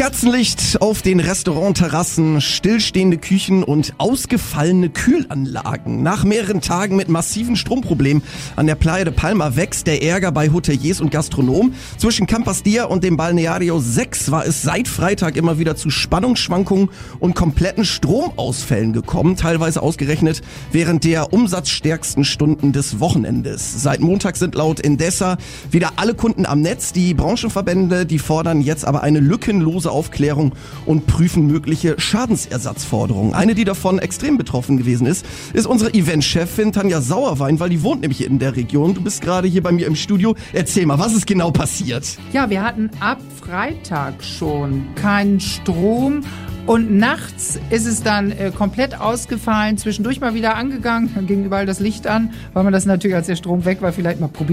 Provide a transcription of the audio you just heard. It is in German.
Kerzenlicht auf den Restaurantterrassen, stillstehende Küchen und ausgefallene Kühlanlagen. Nach mehreren Tagen mit massiven Stromproblemen an der Playa de Palma wächst der Ärger bei Hoteliers und Gastronomen. Zwischen Campas Dia und dem Balneario 6 war es seit Freitag immer wieder zu Spannungsschwankungen und kompletten Stromausfällen gekommen, teilweise ausgerechnet während der umsatzstärksten Stunden des Wochenendes. Seit Montag sind laut Endesa wieder alle Kunden am Netz. Die Branchenverbände, die fordern jetzt aber eine lückenlose Aufklärung und prüfen mögliche Schadensersatzforderungen. Eine, die davon extrem betroffen gewesen ist unsere Eventchefin Tanja Sauerwein, weil die wohnt nämlich in der Region. Du bist gerade hier bei mir im Studio. Erzähl mal, was ist genau passiert? Ja, wir hatten ab Freitag schon keinen Strom. Und nachts ist es dann komplett ausgefallen, zwischendurch mal wieder angegangen, dann ging überall das Licht an, weil man das natürlich, als der Strom weg war, vielleicht mal probiert